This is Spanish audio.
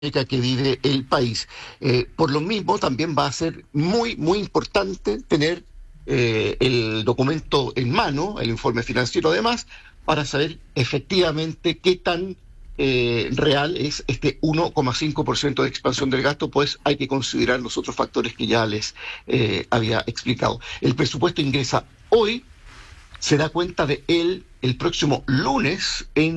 que vive el país. Por lo mismo, también va a ser muy, muy importante tener el documento en mano, el informe financiero además, para saber efectivamente qué tan real es este 1,5% de expansión del gasto, pues hay que considerar los otros factores que ya les había explicado. El presupuesto ingresa hoy, se da cuenta de él el próximo lunes en